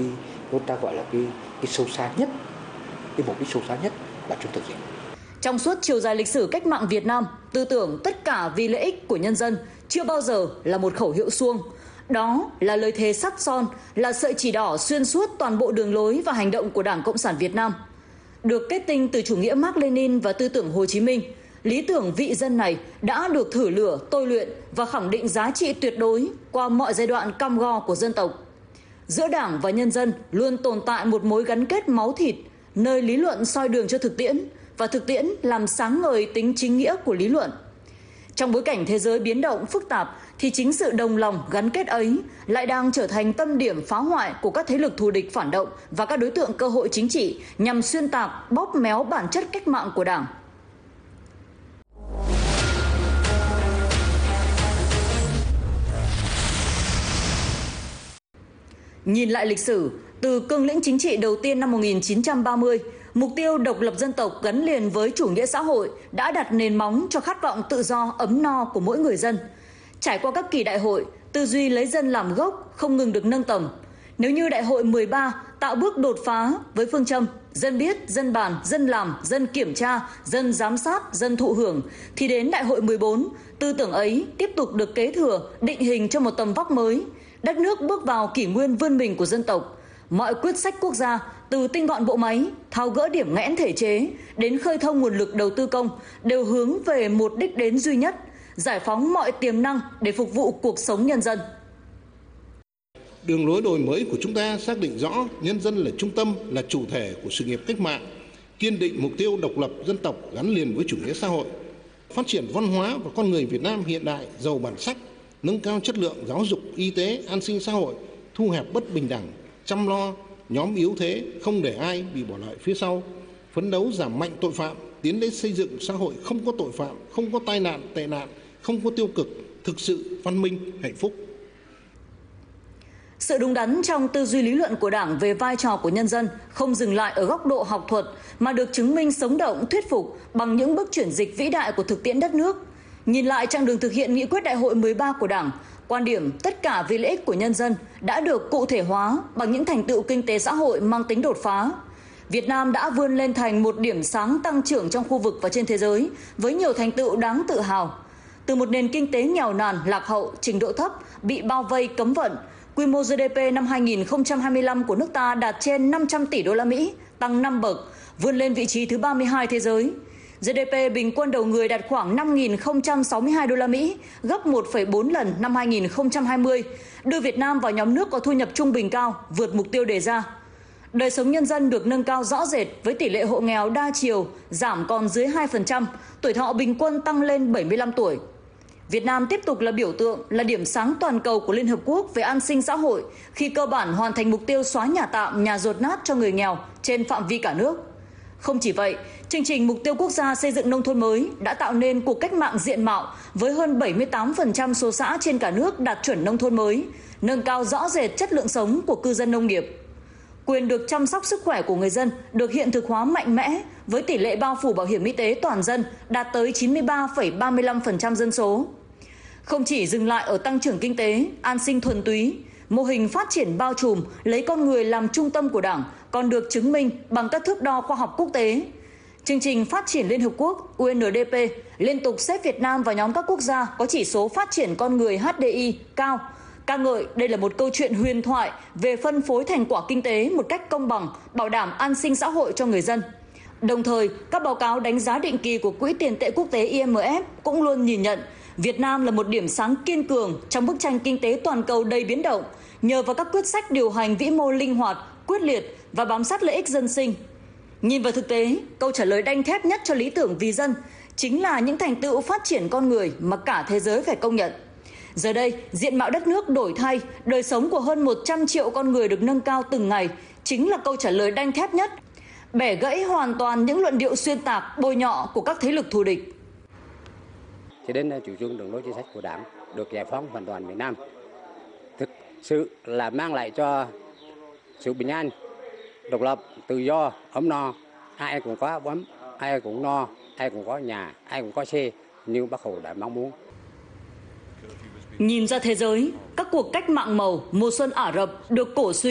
cái chúng ta gọi là cái sâu xa nhất, cái mục đích sâu xa nhất mà chúng thực hiện. Trong suốt chiều dài lịch sử cách mạng Việt Nam, tư tưởng tất cả vì lợi ích của nhân dân chưa bao giờ là một khẩu hiệu suông. Đó là lời thề sắt son, là sợi chỉ đỏ xuyên suốt toàn bộ đường lối và hành động của Đảng Cộng sản Việt Nam. Được kết tinh từ chủ nghĩa Mác Lênin và tư tưởng Hồ Chí Minh, lý tưởng vị dân này đã được thử lửa, tôi luyện và khẳng định giá trị tuyệt đối qua mọi giai đoạn cam go của dân tộc. Giữa Đảng và nhân dân luôn tồn tại một mối gắn kết máu thịt, nơi lý luận soi đường cho thực tiễn và thực tiễn làm sáng ngời tính chính nghĩa của lý luận. Trong bối cảnh thế giới biến động phức tạp thì chính sự đồng lòng gắn kết ấy lại đang trở thành tâm điểm phá hoại của các thế lực thù địch phản động và các đối tượng cơ hội chính trị nhằm xuyên tạc, bóp méo bản chất cách mạng của Đảng. Nhìn lại lịch sử, từ cương lĩnh chính trị đầu tiên năm 1930, mục tiêu độc lập dân tộc gắn liền với chủ nghĩa xã hội đã đặt nền móng cho khát vọng tự do ấm no của mỗi người dân. Trải qua các kỳ đại hội, tư duy lấy dân làm gốc không ngừng được nâng tầm. Nếu như đại hội 13 tạo bước đột phá với phương châm dân biết, dân bàn, dân làm, dân kiểm tra, dân giám sát, dân thụ hưởng, thì đến đại hội 14, tư tưởng ấy tiếp tục được kế thừa, định hình cho một tầm vóc mới. Đất nước bước vào kỷ nguyên vươn mình của dân tộc. Mọi quyết sách quốc gia, từ tinh gọn bộ máy, tháo gỡ điểm nghẽn thể chế, đến khơi thông nguồn lực đầu tư công, đều hướng về một đích đến duy nhất, giải phóng mọi tiềm năng để phục vụ cuộc sống nhân dân. Đường lối đổi mới của chúng ta xác định rõ nhân dân là trung tâm, là chủ thể của sự nghiệp cách mạng, kiên định mục tiêu độc lập dân tộc gắn liền với chủ nghĩa xã hội, phát triển văn hóa và con người Việt Nam hiện đại, giàu bản sắc, nâng cao chất lượng giáo dục, y tế, an sinh xã hội, thu hẹp bất bình đẳng, chăm lo nhóm yếu thế, không để ai bị bỏ lại phía sau, phấn đấu giảm mạnh tội phạm, tiến đến xây dựng xã hội không có tội phạm, không có tai nạn, tệ nạn, không có tiêu cực, thực sự văn minh, hạnh phúc. Sự đúng đắn trong tư duy lý luận của Đảng về vai trò của nhân dân không dừng lại ở góc độ học thuật mà được chứng minh sống động, thuyết phục bằng những bước chuyển dịch vĩ đại của thực tiễn đất nước. Nhìn lại chặng đường thực hiện nghị quyết đại hội 13 của Đảng, quan điểm tất cả vì lợi ích của nhân dân đã được cụ thể hóa bằng những thành tựu kinh tế xã hội mang tính đột phá. Việt Nam đã vươn lên thành một điểm sáng tăng trưởng trong khu vực và trên thế giới với nhiều thành tựu đáng tự hào. Từ một nền kinh tế nghèo nàn, lạc hậu, trình độ thấp, bị bao vây cấm vận, quy mô GDP năm 2025 của nước ta đạt trên 500 tỷ đô la Mỹ, tăng 5 bậc, vươn lên vị trí thứ 32 thế giới. GDP bình quân đầu người đạt khoảng 5.062 đô la Mỹ, gấp 1,4 lần năm 2020, đưa Việt Nam vào nhóm nước có thu nhập trung bình cao, vượt mục tiêu đề ra. Đời sống nhân dân được nâng cao rõ rệt với tỷ lệ hộ nghèo đa chiều giảm còn dưới 2%, tuổi thọ bình quân tăng lên 75 tuổi. Việt Nam tiếp tục là biểu tượng, là điểm sáng toàn cầu của Liên Hợp Quốc về an sinh xã hội khi cơ bản hoàn thành mục tiêu xóa nhà tạm, nhà dột nát cho người nghèo trên phạm vi cả nước. Không chỉ vậy, chương trình Mục tiêu Quốc gia xây dựng nông thôn mới đã tạo nên cuộc cách mạng diện mạo với hơn 78% số xã trên cả nước đạt chuẩn nông thôn mới, nâng cao rõ rệt chất lượng sống của cư dân nông nghiệp. Quyền được chăm sóc sức khỏe của người dân được hiện thực hóa mạnh mẽ với tỷ lệ bao phủ bảo hiểm y tế toàn dân đạt tới 93,35% dân số. Không chỉ dừng lại ở tăng trưởng kinh tế, an sinh thuần túy, mô hình phát triển bao trùm lấy con người làm trung tâm của Đảng còn được chứng minh bằng các thước đo khoa học quốc tế. Chương trình Phát triển Liên Hợp Quốc UNDP liên tục xếp Việt Nam vào nhóm các quốc gia có chỉ số phát triển con người HDI cao, ca ngợi đây là một câu chuyện huyền thoại về phân phối thành quả kinh tế một cách công bằng, bảo đảm an sinh xã hội cho người dân. Đồng thời, các báo cáo đánh giá định kỳ của Quỹ tiền tệ quốc tế IMF cũng luôn nhìn nhận Việt Nam là một điểm sáng kiên cường trong bức tranh kinh tế toàn cầu đầy biến động, nhờ vào các quyết sách điều hành vĩ mô linh hoạt, quyết liệt và bám sát lợi ích dân sinh. Nhìn vào thực tế, câu trả lời đanh thép nhất cho lý tưởng vì dân chính là những thành tựu phát triển con người mà cả thế giới phải công nhận. Giờ đây, diện mạo đất nước đổi thay, đời sống của hơn 100 triệu con người được nâng cao từng ngày chính là câu trả lời đanh thép nhất, bẻ gãy hoàn toàn những luận điệu xuyên tạc, bôi nhọ của các thế lực thù địch. Cho đến chủ trương đường lối chính sách của Đảng được giải phóng hoàn toàn miền Nam thực sự là mang lại cho sự bình an, độc lập, tự do, ấm no, ai cũng có ấm, ai cũng no, ai cũng có nhà, ai cũng có xe như Bác Hồ đã mong muốn. Nhìn ra thế giới, các cuộc cách mạng màu mùa xuân Ả Rập được cổ suý